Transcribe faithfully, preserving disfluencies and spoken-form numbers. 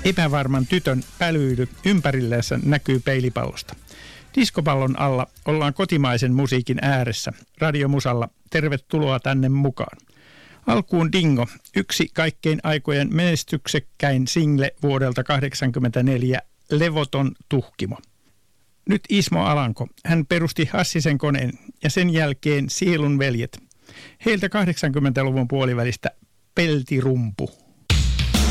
Epävarman tytön pälyily ympärillänsä näkyy peilipallosta. Diskopallon alla ollaan kotimaisen musiikin ääressä. Radiomusalla tervetuloa tänne mukaan. Alkuun Dingo, yksi kaikkein aikojen menestyksekkäin single vuodelta kahdeksankymmentäneljä, Levoton tuhkimo. Nyt Ismo Alanko. Hän perusti Hassisen koneen ja sen jälkeen Sielun veljet. Heiltä kahdeksankymmentäluvun puolivälistä Peltirumpu.